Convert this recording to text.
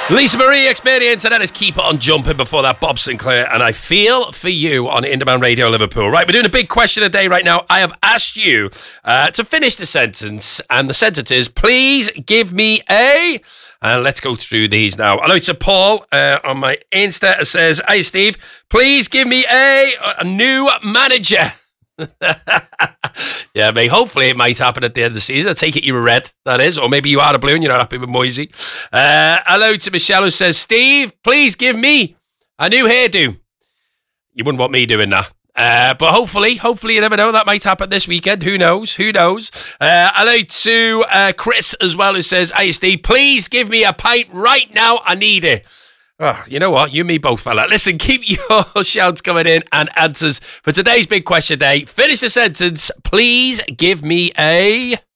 Lisa Marie Experience, and that is Keep On Jumping before that, Bob Sinclair, and I Feel For You on Indie Radio Liverpool. Right, we're doing a big question a day right now. I have asked you to finish the sentence, and the sentence is, please give me a... let's go through these now. Hello to Paul on my Insta. It says, hey Steve, please give me a new manager. Yeah, mate, hopefully it might happen at the end of the season. I take it you were red, that is, or maybe you are a blue and you're not happy with Moisey. Hello to Michelle who says, Steve, please give me a new hairdo. You wouldn't want me doing that. But hopefully, you never know, that might happen this weekend. Who knows? Hello to Chris as well who says, hey Steve, please give me a pint right now. I need it. Oh, you know what? You and me both, fella. Listen, keep your shouts coming in and answers for today's big question day. Finish the sentence. Please give me a...